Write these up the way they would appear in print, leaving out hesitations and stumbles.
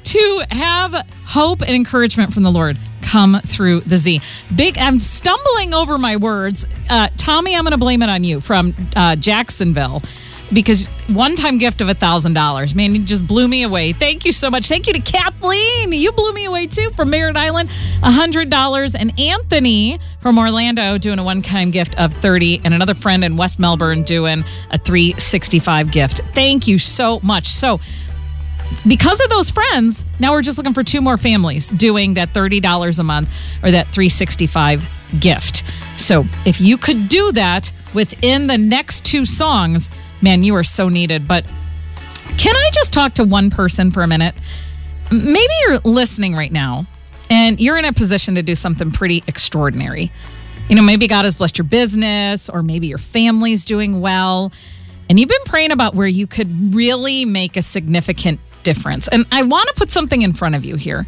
to have hope and encouragement from the Lord come through the Z. I'm stumbling over my words. Tommy, I'm going to blame it on you from Jacksonville, because one-time gift of $1,000. Man, you just blew me away. Thank you so much. Thank you to Kathleen. You blew me away too from Merritt Island, $100. And Anthony from Orlando doing a one-time gift of $30, and another friend in West Melbourne doing a $365 gift. Thank you so much. So because of those friends, now we're just looking for 2 more families doing that $30 a month or that $365 gift. So if you could do that within the next 2 songs, man, you are so needed. But can I just talk to one person for a minute? Maybe you're listening right now and you're in a position to do something pretty extraordinary. You know, maybe God has blessed your business, or maybe your family's doing well, and you've been praying about where you could really make a significant difference. And I want to put something in front of you here.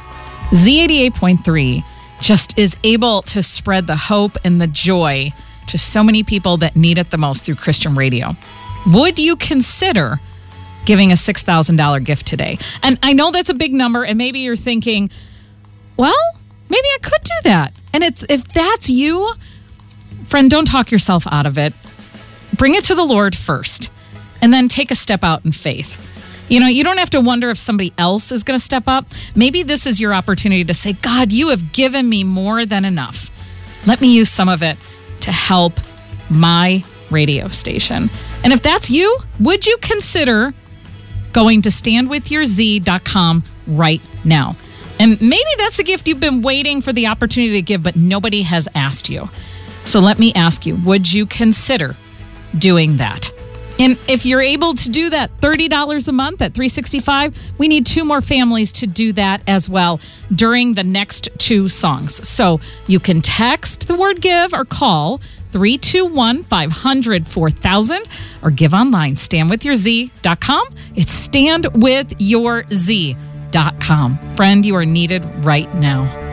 Z88.3 just is able to spread the hope and the joy to so many people that need it the most through Christian radio. Would you consider giving a $6,000 gift today? And I know that's a big number, and maybe you're thinking, well, maybe I could do that. And if that's you, friend, don't talk yourself out of it. Bring it to the Lord first, and then take a step out in faith. You know, you don't have to wonder if somebody else is going to step up. Maybe this is your opportunity to say, God, you have given me more than enough. Let me use some of it to help my radio station. And if that's you, would you consider going to standwithyourz.com right now? And maybe that's a gift you've been waiting for the opportunity to give, but nobody has asked you. So let me ask you, would you consider doing that? And if you're able to do that $30 a month at $365, we need 2 more families to do that as well during the next 2 songs. So you can text the word give or call 321-500-4000 or give online, standwithyourz.com. It's standwithyourz.com. Friend, you are needed right now.